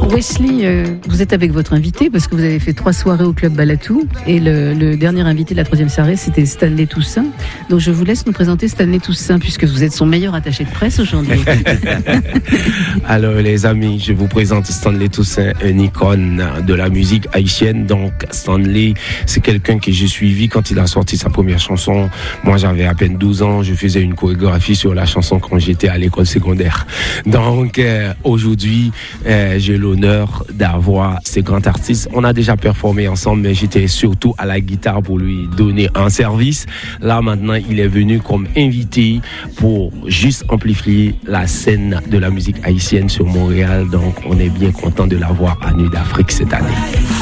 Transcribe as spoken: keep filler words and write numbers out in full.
Wesley, euh, vous êtes avec votre invité parce que vous avez fait trois soirées au Club Balatou et le, le dernier invité de la troisième soirée, c'était Stanley Toussaint. Donc je vous laisse nous présenter Stanley Toussaint puisque vous êtes son meilleur attaché de presse aujourd'hui. Alors les amis, je vous présente Stanley Toussaint, une icône de la musique haïtienne. Donc Stanley, c'est quelqu'un que j'ai suivi quand il a sorti sa première chanson. Moi j'avais à peine douze ans, je faisais une chorégraphie sur la chanson quand j'étais à l'école secondaire. Donc euh, aujourd'hui, euh, j'ai l'honneur d'avoir ces grands artistes. On a déjà performé ensemble, mais j'étais surtout à la guitare pour lui donner un service. Là maintenant, il est venu comme invité pour juste amplifier la scène de la musique haïtienne sur Montréal. Donc on est bien content de l'avoir à Nuit d'Afrique cette année.